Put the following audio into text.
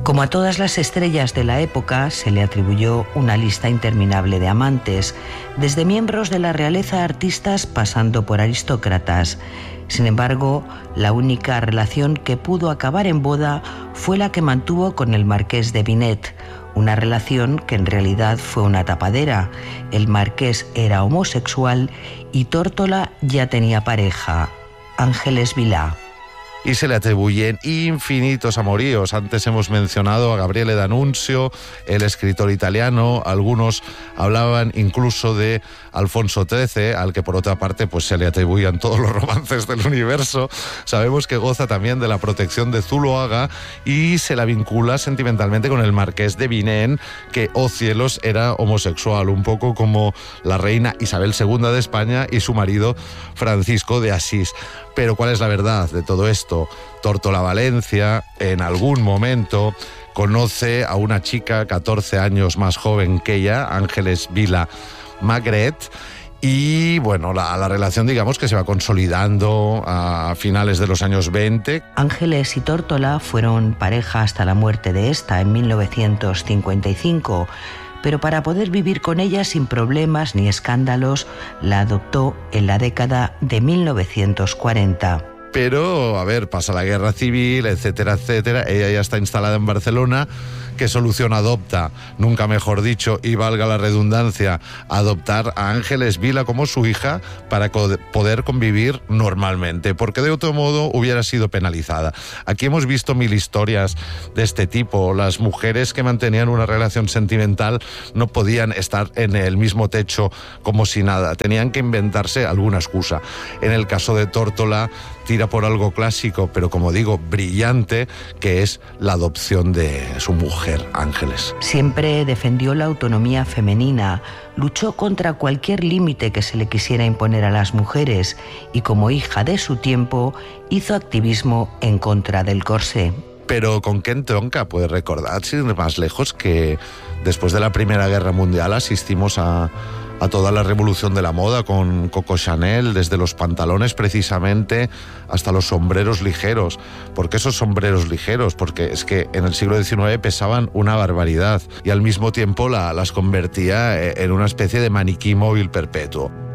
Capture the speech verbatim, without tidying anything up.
Como a todas las estrellas de la época, se le atribuyó una lista interminable de amantes, desde miembros de la realeza a artistas pasando por aristócratas. Sin embargo, la única relación que pudo acabar en boda fue la que mantuvo con el marqués de Binet, una relación que en realidad fue una tapadera. El marqués era homosexual y Tórtola ya tenía pareja, Ángeles Vilá. Y se le atribuyen infinitos amoríos. Antes hemos mencionado a Gabriele D'Annunzio, el escritor italiano. Algunos hablaban incluso de Alfonso trece, al que por otra parte pues se le atribuían todos los romances del universo. Sabemos que goza también de la protección de Zuloaga y se la vincula sentimentalmente con el marqués de Vinén, que, oh cielos, era homosexual, un poco como la reina Isabel segunda de España y su marido Francisco de Asís. Pero ¿cuál es la verdad de todo esto? Tórtola Valencia, en algún momento, conoce a una chica catorce años más joven que ella, Ángeles Vilá Magret, y bueno, la, la relación, digamos, que se va consolidando a finales de los años veinte. Ángeles y Tórtola fueron pareja hasta la muerte de esta en mil novecientos cincuenta y cinco, pero para poder vivir con ella sin problemas ni escándalos, la adoptó en la década de mil novecientos cuarenta. Pero, a ver, pasa la guerra civil, etcétera, etcétera. Ella ya está instalada en Barcelona. ¿Qué solución adopta? Nunca mejor dicho, y valga la redundancia, adoptar a Ángeles Vilá como su hija para poder convivir normalmente, porque de otro modo hubiera sido penalizada. Aquí hemos visto mil historias de este tipo. Las mujeres que mantenían una relación sentimental no podían estar en el mismo techo como si nada, tenían que inventarse alguna excusa. En el caso de Tórtola, tira por algo clásico, pero como digo, brillante, que es la adopción de su mujer, Ángeles. Siempre defendió la autonomía femenina, luchó contra cualquier límite que se le quisiera imponer a las mujeres y, como hija de su tiempo, hizo activismo en contra del corsé. Pero ¿con qué entronca? Puede recordar, sin ir más lejos, que después de la Primera Guerra Mundial asistimos a, a toda la revolución de la moda con Coco Chanel, desde los pantalones precisamente hasta los sombreros ligeros. ¿Por qué esos sombreros ligeros? Porque es que en el siglo diecinueve pesaban una barbaridad y al mismo tiempo la, las convertía en una especie de maniquí móvil perpetuo.